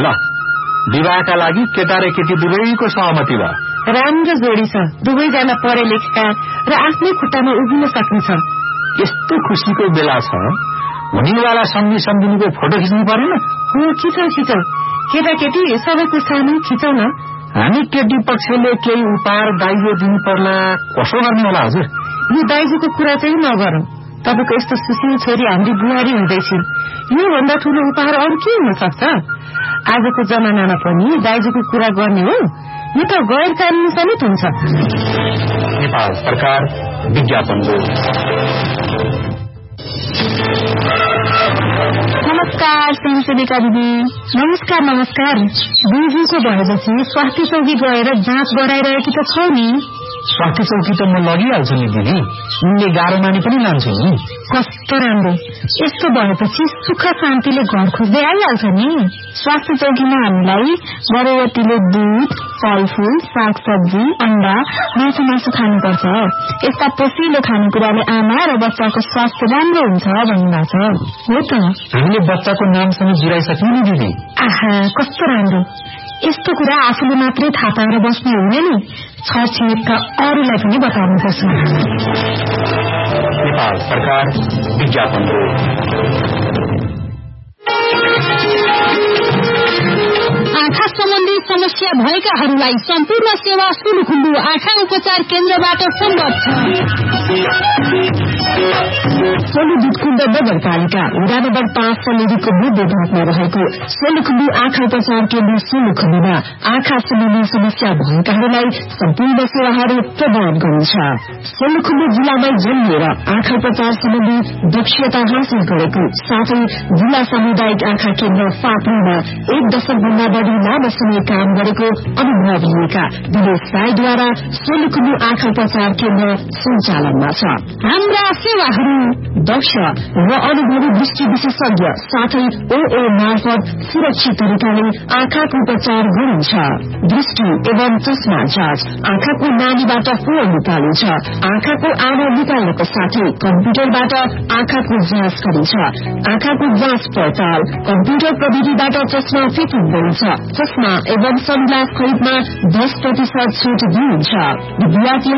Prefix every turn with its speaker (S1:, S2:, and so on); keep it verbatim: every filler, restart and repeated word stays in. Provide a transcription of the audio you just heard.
S1: ल विवाहका लागि केटा र केटी दुवैको सहमति भयो।
S2: राम्रो जोडी छ, दुवैजना पढे लेखेका र आफ्नै खुट्टामा उभिन सक्नेछ।
S1: यस्तो खुशीको बेला छ, हुनेवाला सम्झी सम्झिनुको फोटो खिच्नु परेन?
S2: हो, खिचौ खिचौ, केटाकेटी सबैको सामु खिचौ न।
S1: हामी केटी पक्षले केही उपहार दाइजो दिनु पर्ला, कसो गर्ने होला हजुर?
S2: यो दाइजोको कुरा चाहिँ नगरौं, तपाईको यस्तो सुशील छोरी हाम्री बुहारी हुँदैछिन्, यो भन्दा ठूलो उपहार अरू के हुन सक्छ? आजको जमानामा पनि दाइजोको कुरा गर्ने हो, यो त गैर कानूनी समेत हुन्छ।
S1: नेपाल सरकार विज्ञापन बोर्ड।
S2: नमस्कार संसेविका दिदी। नमस्कार नमस्कार। बिजुको भएपछि स्वास्थ्य चौकी गएर जाँच गराइरहेकी त छौ नि?
S1: स्वास्थ्य चौकी त म लगिहाल्छु नि दिदी, उनले गाह्रो माने पनि लान्छु नि।
S2: कस्तो राम्रो, यस्तो भएपछि सुख शान्तिले घर खोज्दै आइहाल्छ नि। स्वास्थ्य चौकीमा हामीलाई गर्भवतीले दूध, फलफूल, सागसब्जी, अण्डा, मासु मासु खानुपर्छ। यस्ता पोषिलो खानेकुराले आमा र बच्चाको स्वास्थ्य राम्रो हुन्छ भन्नुभएको छ। हो त,
S1: हामीले बच्चाको नामसँग जुराइसक्यौं नि दिदी।
S2: आहा, कस्तो राम्रो। यस्तो कुरा आफूले मात्रै थाहा पाएर बस्नु हुँदैन नि, छरछिमेकका अरूलाई पनि बताउनुपर्छ।
S1: नेपाल सरकार विज्ञापन बोर्ड।
S3: आँखा सम्बन्धी समस्या भएकाहरूलाई सम्पूर्ण सेवा सुलुखुल्लु आँखा उपचार केन्द्रबाट सम्भव छ।
S2: सोलुखुल्लु नगरपालिका वडा नम्बर पाँच समितिको मध्य भागमा रहेको सोलुखुल्लु आँखा उपचार केन्द्र सोलुखुल्लुमा आँखा सम्बन्धी समस्या भएकाहरूलाई सम्पूर्ण सेवाहरू प्रदान गरिन्छ। सोलुखुल्लु जिल्लामै जन्मिएर आँखा उपचार सम्बन्धी दक्षता हासिल गरेको साथै जिल्ला सामुदायिक आँखा केन्द्र फाप्रीमा एक दशक भन्दा बढ़ी लामो समय काम गरेको अनुभव लिएका दिनेश राईद्वारा सोलुखुल्लु आँखा उपचार केन्द्र सञ्चालनमा छ।
S3: हाम्रा सेवाहरू
S2: दक्ष र अनुभवी दृष्टि विशेषज्ञ साथै ओओ मार्फत सुरक्षित तरिकाले आँखाको उपचार गरिन्छ। दृष्टि एवं चस्मा जाँच, आँखाको नालीबाट फोहोर निकालिन्छ, आँखाको आमा निकाल्नको साथै कम्प्युटरबाट आँखाको जाँच गरिन्छ। आँखाको जाँच पडताल कम्प्युटर प्रविधिबाट चस्मा फिटिङ गरिन्छ। चस्मा एवं सनग्लास खरिदमा दस प्रतिशत छुट दिइन्छ। विद्यार्थी